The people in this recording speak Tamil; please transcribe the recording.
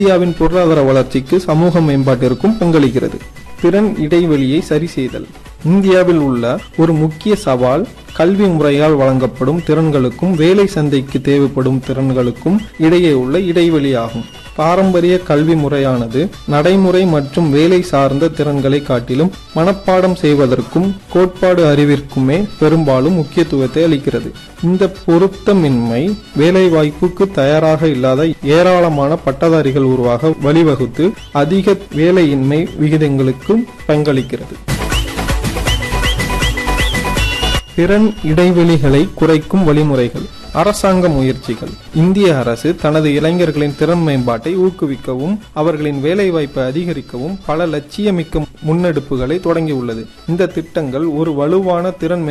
இந்தியாவின் பொருளாதார வளர்ச்சிக்கு சமூக மேம்பாட்டிற்கும் பங்களிக்கிறது. திறன் இடைவெளியை சரி செய்தல். இந்தியாவில் உள்ள ஒரு முக்கிய சவால் கல்வி முறையால் வழங்கப்படும் திறன்களுக்கும் வேலை சந்தைக்கு தேவைப்படும் திறன்களுக்கும் இடையே உள்ள இடைவெளி ஆகும். பாரம்பரிய கல்வி முறையானது நடைமுறை மற்றும் வேலை சார்ந்த திறன்களை காட்டிலும் மனப்பாடம் செய்வதற்கும் கோட்பாடு அறிவிற்குமே பெரும்பாலும் முக்கியத்துவத்தை அளிக்கிறது. இந்த பொருத்தமின்மை வேலைவாய்ப்புக்கு தயாராக இல்லாத ஏராளமான பட்டதாரிகள் உருவாக வழிவகுத்து அதிக வேலையின்மை விகிதங்களுக்கும் பங்களிக்கிறது. திறன் இடைவெளிகளை குறைக்கும் வழிமுறைகள். அரசாங்க முயற்சிகள். இந்திய அரசு தனது இளைஞர்களின் திறன் மேம்பாட்டை ஊக்குவிக்கவும் அவர்களின் வேலைவாய்ப்பை அதிகரிக்கவும் பல லட்சியமிக்க முன்னெடுப்புகளை தொடங்கியுள்ளது. இந்த திட்டங்கள் ஒரு வலுவான திறன்